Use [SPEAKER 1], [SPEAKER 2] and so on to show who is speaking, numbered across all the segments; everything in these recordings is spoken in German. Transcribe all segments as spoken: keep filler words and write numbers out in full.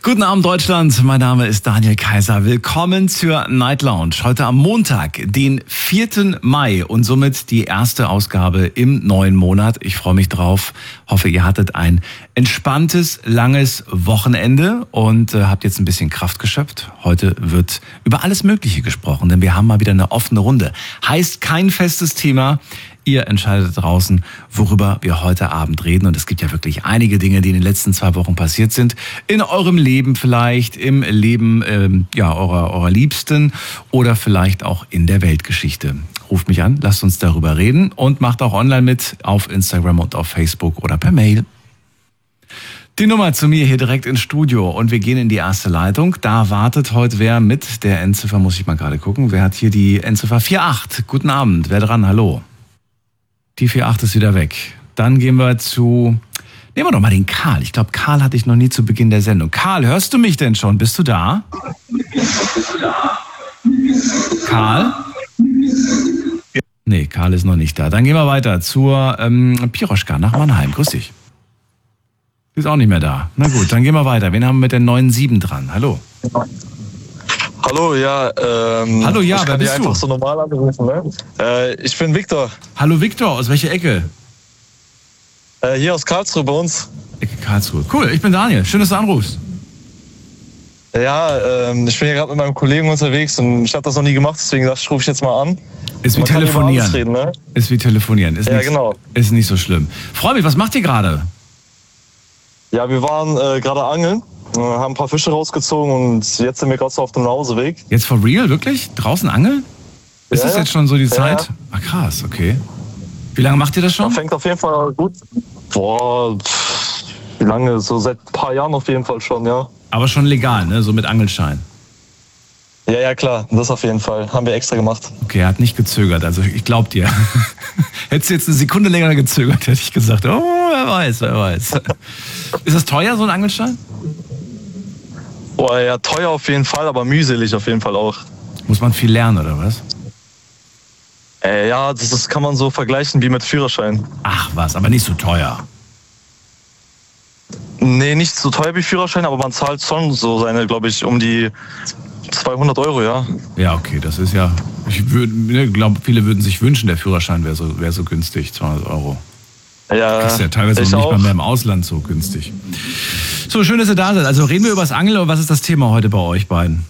[SPEAKER 1] Guten Abend Deutschland, mein Name ist Daniel Kaiser. Willkommen zur Night Lounge. Heute am Montag, den vierten Mai und somit die erste Ausgabe im neuen Monat. Ich freue mich drauf. Hoffe, ihr hattet ein entspanntes, langes Wochenende und äh, habt jetzt ein bisschen Kraft geschöpft. Heute wird über alles Mögliche gesprochen, denn wir haben mal wieder eine offene Runde. Heißt kein festes Thema. Ihr entscheidet draußen, worüber wir heute Abend reden. Und es gibt ja wirklich einige Dinge, die in den letzten zwei Wochen passiert sind. In eurem Leben vielleicht, im Leben ähm, ja, eurer, eurer Liebsten oder vielleicht auch in der Weltgeschichte. Ruft mich an, lasst uns darüber reden und macht auch online mit auf Instagram und auf Facebook oder per Mail. Die Nummer zu mir hier direkt ins Studio und wir gehen in die erste Leitung. Da wartet heute wer mit der Endziffer, muss ich mal gerade gucken. Wer hat hier die Endziffer vier acht? Guten Abend, wer dran? Hallo. Die vier acht ist wieder weg. Dann gehen wir zu... Nehmen wir doch mal den Karl. Ich glaube, Karl hatte ich noch nie zu Beginn der Sendung. Karl, hörst du mich denn schon? Bist du da? Karl? Nee, Karl ist noch nicht da. Dann gehen wir weiter zur ähm, Piroschka nach Mannheim. Grüß dich. Die ist auch nicht mehr da. Na gut, dann gehen wir weiter. Wen haben wir mit der neun sieben dran? Hallo.
[SPEAKER 2] Hallo, ja. Ähm,
[SPEAKER 1] Hallo, ja,
[SPEAKER 2] ich
[SPEAKER 1] wer
[SPEAKER 2] kann
[SPEAKER 1] bist
[SPEAKER 2] dich
[SPEAKER 1] du?
[SPEAKER 2] einfach so normal anrufen, ne? Äh, ich bin Viktor.
[SPEAKER 1] Hallo Viktor, aus welcher Ecke?
[SPEAKER 2] Äh, hier aus Karlsruhe bei uns.
[SPEAKER 1] Ecke Karlsruhe. Cool, ich bin Daniel. Schön, dass du anrufst.
[SPEAKER 2] Ja, ähm, ich bin hier gerade mit meinem Kollegen unterwegs und ich habe das noch nie gemacht, deswegen dachte ich, rufe ich jetzt mal an.
[SPEAKER 1] Ist wie
[SPEAKER 2] Man kann über
[SPEAKER 1] telefonieren.
[SPEAKER 2] alles reden, ne?
[SPEAKER 1] Ist wie telefonieren. Ist
[SPEAKER 2] Ja,
[SPEAKER 1] nicht,
[SPEAKER 2] genau.
[SPEAKER 1] Ist nicht so schlimm. Freu mich, was macht ihr gerade?
[SPEAKER 2] Ja, wir waren äh, gerade angeln, äh, haben ein paar Fische rausgezogen und jetzt sind wir gerade so auf dem Nachhauseweg.
[SPEAKER 1] Jetzt for real, wirklich? Draußen angeln? Ist
[SPEAKER 2] Ja,
[SPEAKER 1] das
[SPEAKER 2] ja.
[SPEAKER 1] jetzt schon so die
[SPEAKER 2] Ja,
[SPEAKER 1] Zeit?
[SPEAKER 2] ja.
[SPEAKER 1] Ah, krass, okay. Wie lange macht ihr das schon?
[SPEAKER 2] Fängt auf jeden Fall gut. Boah, pff, wie lange? So seit ein paar Jahren auf jeden Fall schon, ja.
[SPEAKER 1] Aber schon legal, ne? So mit Angelschein.
[SPEAKER 2] Ja, ja, klar, das auf jeden Fall. Haben wir extra gemacht.
[SPEAKER 1] Okay, er hat nicht gezögert, also ich glaub dir. Hättest du jetzt eine Sekunde länger gezögert, hätte ich gesagt, oh, wer weiß, wer weiß. Ist das teuer, so ein Angelschein?
[SPEAKER 2] Boah, ja, teuer auf jeden Fall, aber mühselig auf jeden Fall auch.
[SPEAKER 1] Muss man viel lernen, oder was?
[SPEAKER 2] Äh, ja, das ist, kann man so vergleichen wie mit Führerschein.
[SPEAKER 1] Ach was, aber nicht so teuer.
[SPEAKER 2] Nee, nicht so teuer wie Führerschein, aber man zahlt schon so seine, glaube ich, um die zweihundert Euro, ja.
[SPEAKER 1] Ja, okay, das ist ja, ich würde, glaube, viele würden sich wünschen, der Führerschein wäre so, wäre so günstig, zweihundert Euro.
[SPEAKER 2] Ja,
[SPEAKER 1] Das ist ja teilweise
[SPEAKER 2] ich
[SPEAKER 1] noch nicht
[SPEAKER 2] auch.
[SPEAKER 1] mal mehr im Ausland so günstig. So, schön, dass ihr da seid. Also reden wir über das Angeln, oder was ist das Thema heute bei euch beiden?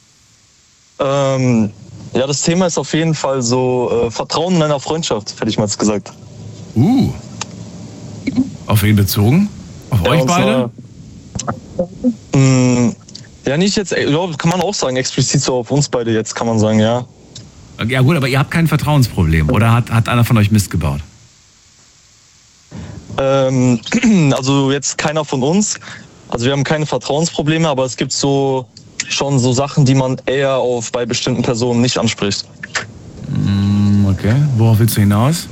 [SPEAKER 2] Ähm, ja, das Thema ist auf jeden Fall so äh, Vertrauen in einer Freundschaft, hätte ich mal jetzt gesagt.
[SPEAKER 1] Uh. Auf wen bezogen? Auf
[SPEAKER 2] Ja,
[SPEAKER 1] euch
[SPEAKER 2] und
[SPEAKER 1] beide?
[SPEAKER 2] zwar, mh, ja, nicht jetzt, ja, kann man auch sagen, explizit so auf uns beide jetzt, kann man sagen, ja.
[SPEAKER 1] Ja gut, aber ihr habt kein Vertrauensproblem. Oder hat, hat einer von euch Mist gebaut?
[SPEAKER 2] Ähm, also jetzt keiner von uns. Also wir haben keine Vertrauensprobleme, aber es gibt so schon so Sachen, die man eher auf bei bestimmten Personen nicht anspricht.
[SPEAKER 1] Mm, okay, worauf willst du hinaus?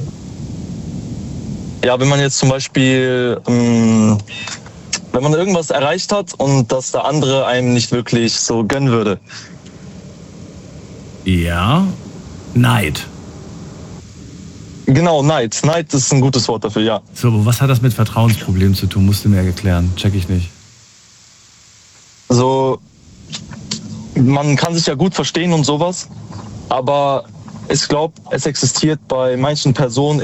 [SPEAKER 2] Ja, wenn man jetzt zum Beispiel, ähm, wenn man irgendwas erreicht hat und das der andere einem nicht wirklich so gönnen würde.
[SPEAKER 1] Ja, Neid.
[SPEAKER 2] Genau, Neid. Neid ist ein gutes Wort dafür, ja.
[SPEAKER 1] So, aber was hat das mit Vertrauensproblemen zu tun? Musst du mir erklären. Check ich nicht.
[SPEAKER 2] So, man kann sich ja gut verstehen und sowas, aber ich glaube, es existiert bei manchen Personen